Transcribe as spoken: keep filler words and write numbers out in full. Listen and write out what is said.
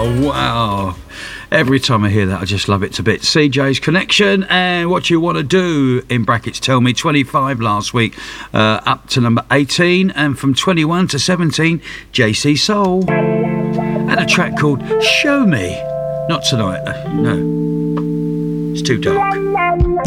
Oh, wow. Every time I hear that, I just love it to bits. C J's Connection and What You Want to Do, in brackets, Tell Me, twenty-five last week, uh, up to number eighteen, and from twenty-one to seventeen, J C Soul. And a track called Show Me. Not tonight, uh, no. It's too dark.